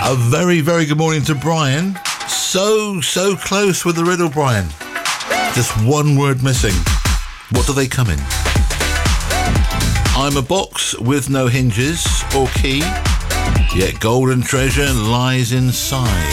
A very, very good morning to Brian. So close with the riddle, Brian. Just one word missing. What do they come in? I'm a box with no hinges or key, yet golden treasure lies inside.